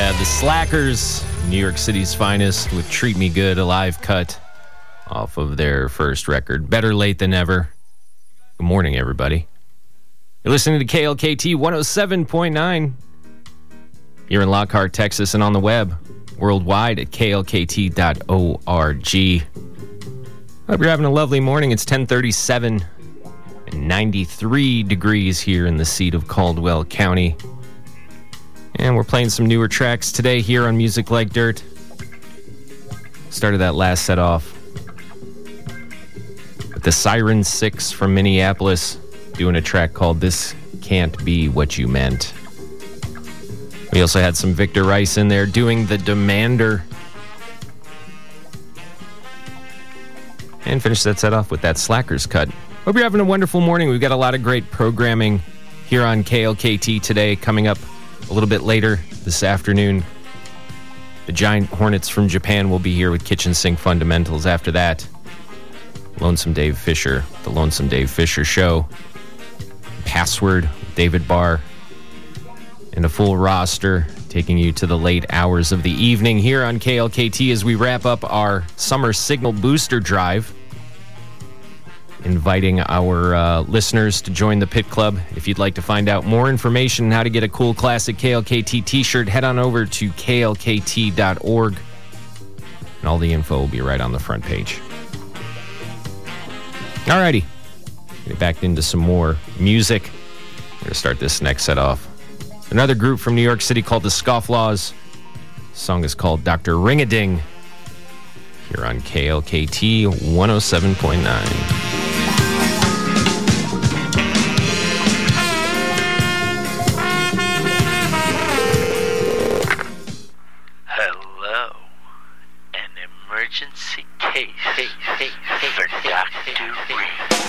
The Slackers, New York City's finest, with Treat Me Good, a live cut off of their first record, Better Late Than Never. Good morning, everybody. You're listening to KLKT 107.9 here in Lockhart, Texas, and on the web, worldwide at klkt.org. Hope you're having a lovely morning. It's 10:37 and 93 degrees here in the seat of Caldwell County. And we're playing some newer tracks today here on Music Like Dirt. Started that last set off with the Siren 6 from Minneapolis doing a track called This Can't Be What You Meant. We also had some Victor Rice in there doing The Demander. And finished that set off with that Slackers cut. Hope you're having a wonderful morning. We've got a lot of great programming here on KLKT today. Coming up a little bit later this afternoon, the Giant Hornets from Japan will be here with Kitchen Sink Fundamentals. After that, Lonesome Dave Fisher, the Lonesome Dave Fisher Show, Password, David Barr, and a full roster taking you to the late hours of the evening here on KLKT as we wrap up our Summer Signal Booster Drive. Inviting our listeners to join the Pit Club. If you'd like to find out more information on how to get a cool classic KLKT t-shirt, head on over to klkt.org. And all the info will be right on the front page. Alrighty. Get back into some more music. I'm going to start this next set off. Another group from New York City called the Scofflaws. The song is called Dr. Ring-a-Ding. Here on KLKT 107.9. Emergency case for Dr. Ring.